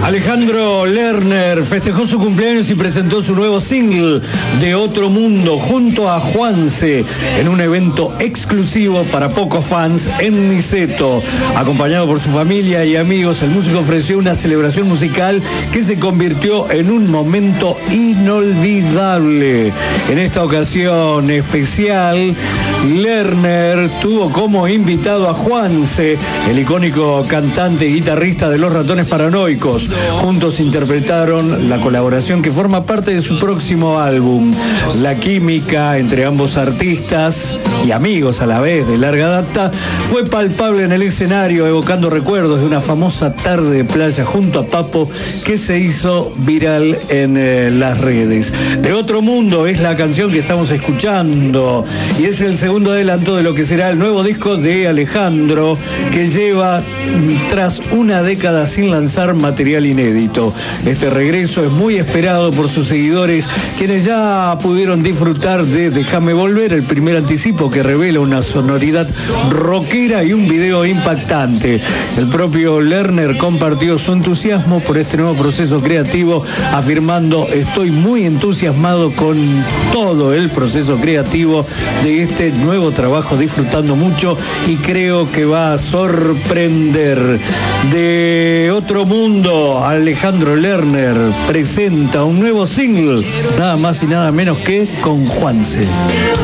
Alejandro Lerner festejó su cumpleaños y presentó su nuevo single de Otro Mundo junto a Juanse en un evento exclusivo para pocos fans en Niceto. Acompañado por su familia y amigos, el músico ofreció una celebración musical que se convirtió en un momento inolvidable. En esta ocasión especial, Lerner tuvo como invitado a Juanse, el icónico cantante y guitarrista de Los Ratones Paranoicos. Juntos interpretaron la colaboración que forma parte de su próximo álbum. La química entre ambos artistas y amigos a la vez de larga data fue palpable en el escenario, evocando recuerdos de una famosa tarde de playa junto a Papo que se hizo viral en las redes. De Otro Mundo es la canción que estamos escuchando y es el segundo adelanto de lo que será el nuevo disco de Alejandro, que lleva tras una década sin lanzar material inédito. Este regreso es muy esperado por sus seguidores, quienes ya pudieron disfrutar de Déjame Volver, el primer anticipo que revela una sonoridad rockera y un video impactante. El propio Lerner compartió su entusiasmo por este nuevo proceso creativo, afirmando: estoy muy entusiasmado con todo el proceso creativo de este nuevo trabajo, disfrutando mucho y creo que va a sorprender. De Otro Mundo, Alejandro Lerner presenta un nuevo single, nada más y nada menos que con Juanse.